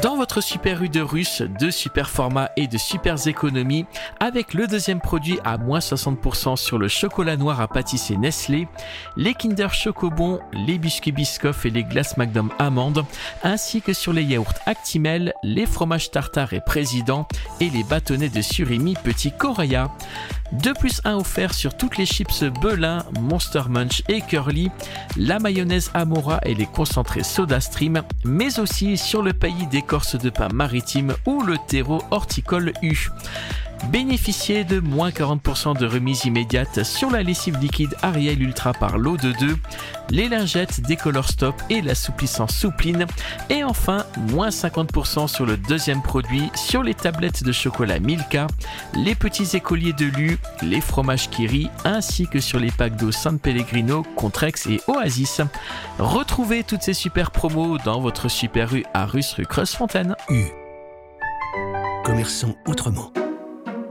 Dans votre Super U de Russe, de super formats et de super économies, avec le deuxième produit à moins 60% sur le chocolat noir à pâtisser Nestlé, les Kinder Chocobon, les biscuits Biscoff et les glaces Magnum Amandes, ainsi que sur les yaourts Actimel, les fromages Tartare et Président et les bâtonnets de surimi Petit Coraya. 2+1 offert sur toutes les chips Belin, Monster Munch et Curly, la mayonnaise Amora et les concentrés SodaStream, mais aussi sur le pays d'écorce de pain maritime ou le terreau horticole U. Bénéficiez de moins 40% de remise immédiate sur la lessive liquide Ariel Ultra par lot de 2, les lingettes Décolor Stop et l'assouplissant Soupline, et enfin moins 50% sur le deuxième produit sur les tablettes de chocolat Milka, les petits écoliers de Lu, les fromages Kiri, ainsi que sur les packs d'eau San Pellegrino, Contrex et Oasis. Retrouvez toutes ces super promos dans votre Super U à Russe rue Creuse-Fontaine. U. Commerçant autrement.